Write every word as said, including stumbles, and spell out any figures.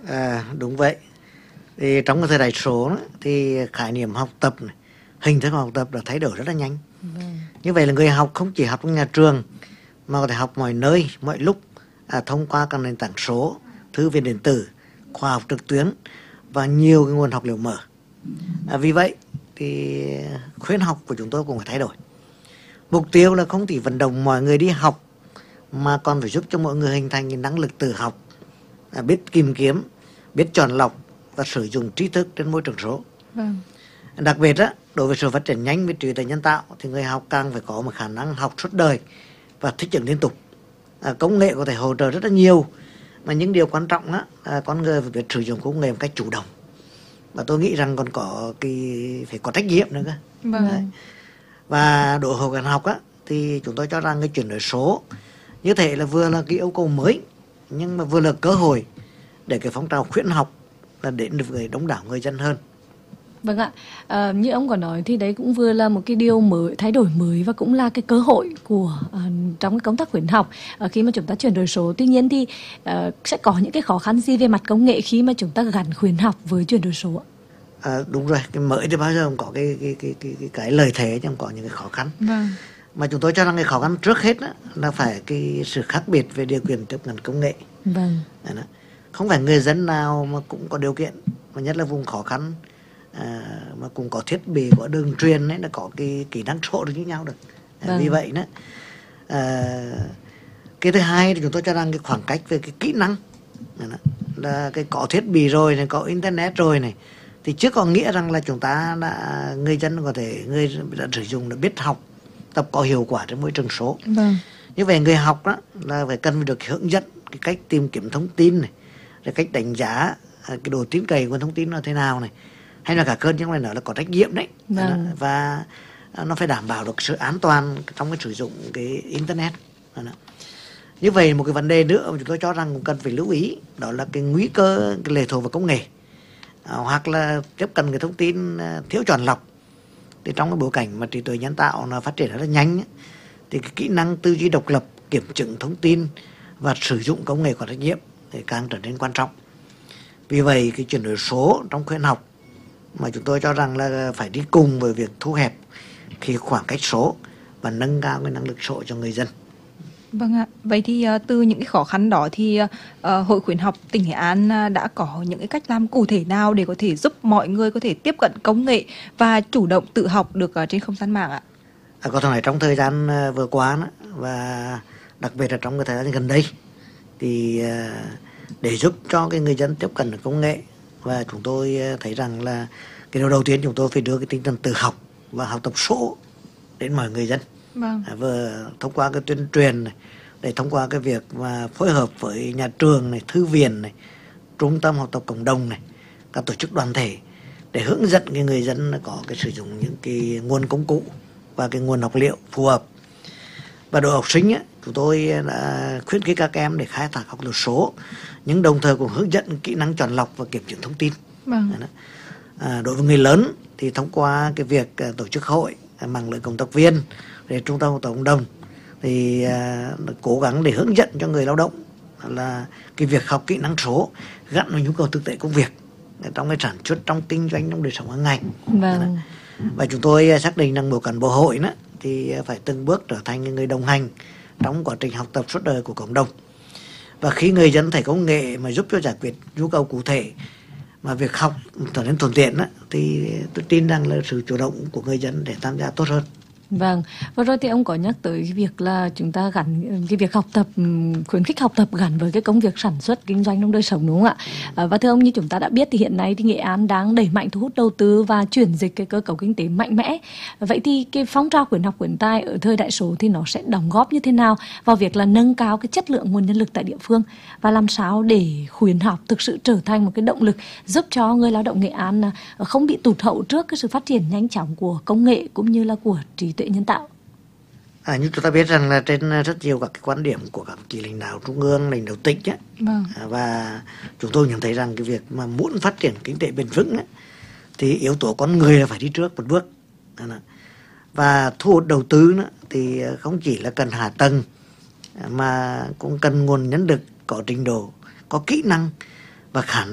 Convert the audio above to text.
À, đúng vậy. Thì trong cái thời đại số đó, thì khái niệm học tập này, hình thức học tập đã thay đổi rất là nhanh. Vâng. Như vậy là người học không chỉ học trong nhà trường mà có thể học mọi nơi, mọi lúc, à, thông qua các nền tảng số, thư viện điện tử, khoa học trực tuyến và nhiều cái nguồn học liệu mở. À, vì vậy thì khuyến học của chúng tôi cũng phải thay đổi. Mục tiêu là không chỉ vận động mọi người đi học mà còn phải giúp cho mọi người hình thành cái năng lực tự học, à, biết tìm kiếm, biết chọn lọc và sử dụng trí thức trên môi trường số. Vâng. Đặc biệt á, đối với sự phát triển nhanh về trí tuệ nhân tạo thì người học càng phải có một khả năng học suốt đời và thích ứng liên tục. À, công nghệ có thể hỗ trợ rất là nhiều, mà những điều quan trọng á, à, con người phải biết sử dụng công nghệ một cách chủ động. Và tôi nghĩ rằng còn có cái phải có trách nhiệm nữa cơ. Vâng. Đấy. Và đối với ngành học á, thì chúng tôi cho rằng cái chuyển đổi số như thế là vừa là cái yêu cầu mới nhưng mà vừa là cơ hội để cái phong trào khuyến học là đến được với đông đảo người dân hơn. Vâng ạ, à, như ông có nói thì đấy cũng vừa là một cái điều mới, thay đổi mới và cũng là cái cơ hội của uh, trong cái công tác khuyến học uh, khi mà chúng ta chuyển đổi số. Tuy nhiên thì uh, sẽ có những cái khó khăn gì về mặt công nghệ khi mà chúng ta gắn khuyến học với chuyển đổi số ạ? À, đúng rồi, cái mới thì bao giờ cũng có cái cái cái cái cái, cái lợi thế nhưng có những cái khó khăn. Vâng. Mà chúng tôi cho rằng cái khó khăn trước hết đó, là phải cái sự khác biệt về điều kiện tiếp cận công nghệ. Vâng. Đó. Không phải người dân nào mà cũng có điều kiện, mà nhất là vùng khó khăn, à, mà cũng có thiết bị, có đường truyền ấy, là có cái kỹ năng số được như nhau được. À, Vâng. vì vậy đó, à, cái thứ hai thì chúng tôi cho rằng cái khoảng cách về cái kỹ năng đó, là cái có thiết bị rồi này, có internet rồi này, thì chưa có nghĩa rằng là chúng ta đã, người dân có thể người đã sử dụng là biết học tập có hiệu quả trên môi trường số. Vâng. Như vậy người học đó là phải cần phải được hướng dẫn cái cách tìm kiếm thông tin này, rồi cách đánh giá cái độ tin cậy của thông tin nó thế nào này, hay là cả cơn nhưng mà nói là có trách nhiệm đấy. Vâng. Và nó phải đảm bảo được sự an toàn trong cái sử dụng cái internet. Như vậy một cái vấn đề nữa mà chúng tôi cho rằng cũng cần phải lưu ý, đó là cái nguy cơ cái lệ thuộc vào công nghệ, à, hoặc là tiếp cận cái thông tin thiếu chọn lọc. Thì trong cái bối cảnh mà trí tuệ nhân tạo nó phát triển rất là nhanh ấy, thì cái kỹ năng tư duy độc lập, kiểm chứng thông tin và sử dụng công nghệ có trách nhiệm thì càng trở nên quan trọng. Vì vậy cái chuyển đổi số trong khuyến học mà chúng tôi cho rằng là phải đi cùng với việc thu hẹp cái khoảng cách số và nâng cao cái năng lực số cho người dân. Vâng ạ. Vậy thì uh, từ những cái khó khăn đó thì uh, Hội khuyến học tỉnh Nghệ An uh, đã có những cái cách làm cụ thể nào để có thể giúp mọi người có thể tiếp cận công nghệ và chủ động tự học được uh, trên không gian mạng ạ? À, có thể nói trong thời gian uh, vừa qua đó, và đặc biệt là trong cái thời gian gần đây thì uh, để giúp cho cái người dân tiếp cận được công nghệ, và chúng tôi uh, thấy rằng là cái điều đầu tiên chúng tôi phải đưa cái tinh thần tự học và học tập số đến mọi người dân. Vâng. À, vừa thông qua cái tuyên truyền này, để thông qua cái việc mà phối hợp với nhà trường này, thư viện này, trung tâm học tập cộng đồng này, các tổ chức đoàn thể để hướng dẫn cái người dân có cái sử dụng những cái nguồn công cụ và cái nguồn học liệu phù hợp. Và đội học sinh ấy, chúng tôi đã khuyến khích các em để khai thác học tập số, nhưng đồng thời cũng hướng dẫn kỹ năng chọn lọc và kiểm chứng thông tin. Vâng. À, đối với người lớn thì thông qua cái việc uh, tổ chức hội, mạng lưới cộng tác viên, để trung tâm học tập cộng đồng thì uh, cố gắng để hướng dẫn cho người lao động là cái việc học kỹ năng số gắn với nhu cầu thực tế công việc trong cái sản xuất, trong kinh doanh, trong đời sống hàng ngày. Vâng. Và chúng tôi uh, xác định rằng mỗi cán bộ hội đó, thì uh, phải từng bước trở thành người đồng hành trong quá trình học tập suốt đời của cộng đồng. Và khi người dân thấy công nghệ mà giúp cho giải quyết nhu cầu cụ thể mà việc học trở nên thuận tiện đó, thì tôi tin rằng là sự chủ động của người dân để tham gia tốt hơn. Vâng, vừa rồi thì ông có nhắc tới cái việc là chúng ta gắn cái việc học tập, khuyến khích học tập gắn với cái công việc sản xuất kinh doanh trong đời sống, đúng không ạ? À, và thưa ông, như chúng ta đã biết thì hiện nay thì Nghệ An đang đẩy mạnh thu hút đầu tư và chuyển dịch cái cơ cấu kinh tế mạnh mẽ. Vậy thì cái phong trào khuyến học khuyến tài ở thời đại số thì nó sẽ đóng góp như thế nào vào việc là nâng cao cái chất lượng nguồn nhân lực tại địa phương, và làm sao để khuyến học thực sự trở thành một cái động lực giúp cho người lao động Nghệ An không bị tụt hậu trước cái sự phát triển nhanh chóng của công nghệ cũng như là của trí tuệ nhân tạo? À, như chúng ta biết rằng là trên rất nhiều các cái quan điểm của các chỉ lãnh đạo trung ương, lãnh đạo tỉnh ấy, Vâng. và chúng tôi nhận thấy rằng cái việc mà muốn phát triển kinh tế bền vững ấy, thì yếu tố con người là phải đi trước một bước. Và thu hút đầu tư nữa, thì không chỉ là cần hạ tầng mà cũng cần nguồn nhân lực có trình độ, có kỹ năng và khả năng